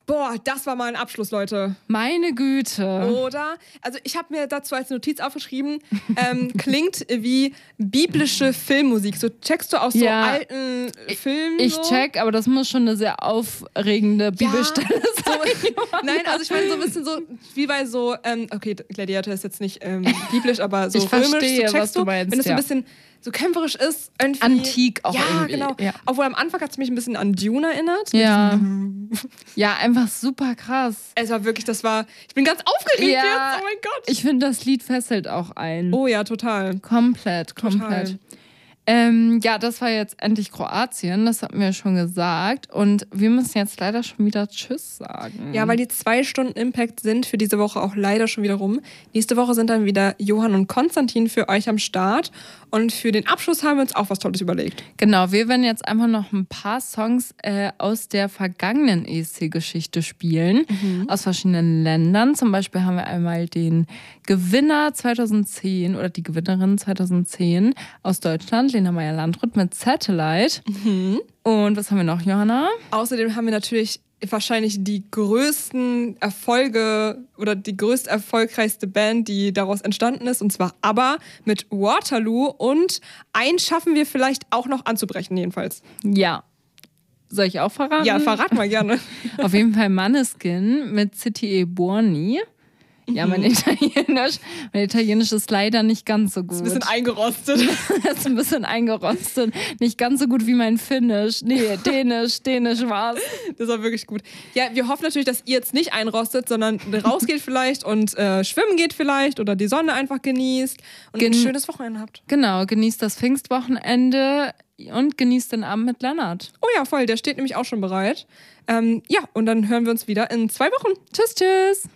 Boah, das war mal ein Abschluss, Leute. Meine Güte. Oder? Also ich habe mir dazu als Notiz aufgeschrieben, klingt wie biblische Filmmusik. So checkst du aus so alten Filmen? Ich so? check, aber das muss schon eine sehr aufregende Bibelstelle sein. Nein, also ich meine so ein bisschen so, wie bei so, okay, Gladiator ist jetzt nicht biblisch, aber so ich römisch, verstehe, so checkst was du meinst, wenn es so ein bisschen so kämpferisch ist. Irgendwie. Antik auch irgendwie. Genau. Ja, genau. Obwohl am Anfang hat es mich ein bisschen an Dune erinnert. Ja. Ja, einfach super krass. Es war wirklich, ich bin ganz aufgeregt jetzt, oh mein Gott. Ich finde, das Lied fesselt auch ein. Oh ja, total. Komplett. Total. Ja, das war jetzt endlich Kroatien, das hatten wir schon gesagt. Und wir müssen jetzt leider schon wieder Tschüss sagen. Ja, weil die 2 Stunden Impact sind für diese Woche auch leider schon wieder rum. Nächste Woche sind dann wieder Johann und Konstantin für euch am Start. Und für den Abschluss haben wir uns auch was Tolles überlegt. Genau, wir werden jetzt einfach noch ein paar Songs aus der vergangenen ESC-Geschichte spielen. Aus verschiedenen Ländern. Zum Beispiel haben wir einmal den Gewinner 2010 oder die Gewinnerin 2010 aus Deutschland, Lena Meyer-Landrut mit Satellite. Und was haben wir noch, Johanna? Außerdem haben wir natürlich wahrscheinlich die größten Erfolge oder die größt erfolgreichste Band, die daraus entstanden ist, und zwar ABBA mit Waterloo. Und einen schaffen wir vielleicht auch noch anzubrechen, jedenfalls. Ja. Soll ich auch verraten? Ja, verrat mal gerne. Auf jeden Fall Måneskin mit City e Buoni. Ja, mein Italienisch ist leider nicht ganz so gut. Ist ein bisschen eingerostet. Ist ein bisschen eingerostet. Nicht ganz so gut wie mein Finnisch. Nee, Dänisch war's. Das war wirklich gut. Ja, wir hoffen natürlich, dass ihr jetzt nicht einrostet, sondern rausgeht vielleicht und schwimmen geht vielleicht oder die Sonne einfach genießt und ein schönes Wochenende habt. Genau, genießt das Pfingstwochenende und genießt den Abend mit Lennart. Oh ja, voll, der steht nämlich auch schon bereit. Ja, und dann hören wir uns wieder in 2 Wochen. Tschüss.